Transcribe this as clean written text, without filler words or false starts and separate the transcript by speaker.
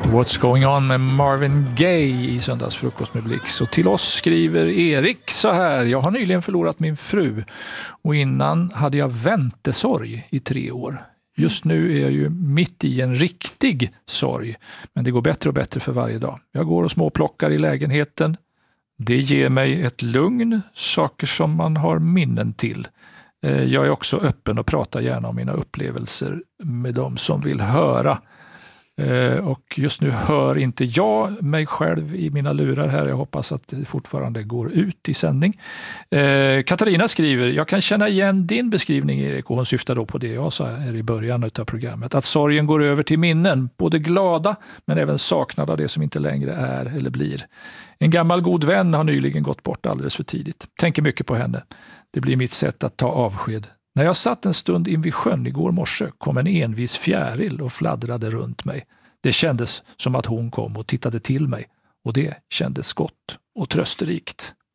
Speaker 1: What's going on med Marvin Gaye i Söndagsfrukost med Blix. Och till oss skriver Erik så här: jag har nyligen förlorat min fru och innan hade jag väntesorg i 3 år. Just nu är jag ju mitt i en riktig sorg, men det går bättre och bättre för varje dag. Jag går och småplockar i lägenheten. Det ger mig ett lugn, saker som man har minnen till. Jag är också öppen och pratar gärna om mina upplevelser med dem som vill höra. Och just nu hör inte jag mig själv i mina lurar här. Jag hoppas att det fortfarande går ut i sändning. Katarina skriver: jag kan känna igen din beskrivning, Erik, och hon syftar då på det jag sa här i början av programmet. Att sorgen går över till minnen, både glada men även saknad av det som inte längre är eller blir. En gammal god vän har nyligen gått bort alldeles för tidigt. Tänker mycket på henne. Det blir mitt sätt att ta avsked. När jag satt en stund invid sjön igår morse kom en envis fjäril och fladdrade runt mig. Det kändes som att hon kom och tittade till mig och det kändes gott och trösterikt.